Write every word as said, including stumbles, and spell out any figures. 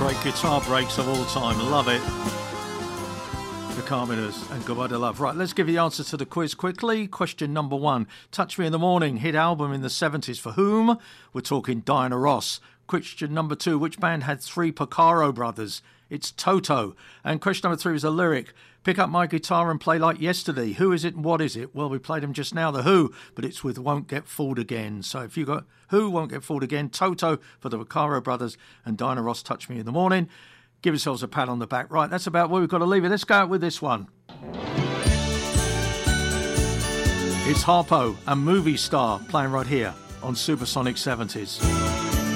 great guitar breaks of all time. Love it. The Carpenters and Goodbye to Love. Right, let's give you the answer to the quiz quickly. Question number one. Touch Me in the Morning, hit album in the seventies for whom? We're talking Diana Ross. Question number two. Which band had three Porcaro brothers? It's Toto. And question number three is a lyric. Pick up my guitar and play like yesterday. Who is it and what is it? Well, we played them just now, The Who, but it's with Won't Get Fooled Again. So if you got Who, Won't Get Fooled Again, Toto for the Porcaro brothers, and Diana Ross, Touch Me in the Morning. Give yourselves a pat on the back. Right, that's about where we've got to leave it. Let's go out with this one. It's Harpo and Movie Star playing right here on Supersonic seventies.